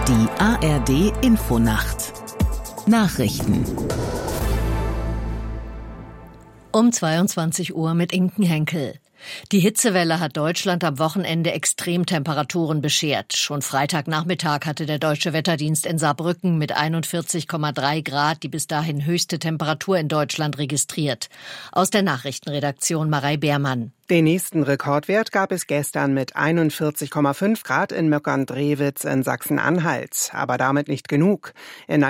Die ARD Infonacht Nachrichten Um 22 Uhr mit Inken Henkel. Die Hitzewelle hat Deutschland am Wochenende Extremtemperaturen beschert. Schon Freitagnachmittag hatte der Deutsche Wetterdienst in Saarbrücken mit 41,3 Grad die bis dahin höchste Temperatur in Deutschland registriert. Aus der Nachrichtenredaktion Marei Beermann. Den nächsten Rekordwert gab es gestern mit 41,5 Grad in Möckern-Drewitz in Sachsen-Anhalt. Aber damit nicht genug. In